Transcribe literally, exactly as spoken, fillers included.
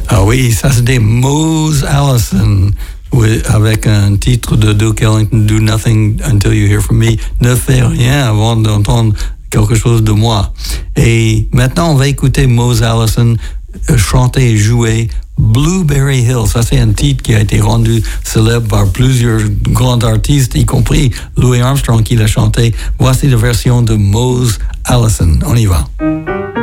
Ah oui, ça c'était Mose Allison oui, avec un titre de Duke Ellington, Do Nothing Until You Hear From Me. Ne fais rien avant d'entendre quelque chose de moi. Et maintenant, on va écouter Mose Allison chanter et jouer Blueberry Hill. Ça, c'est un titre qui a été rendu célèbre par plusieurs grands artistes, y compris Louis Armstrong qui l'a chanté. Voici la version de Mose Allison. On y va.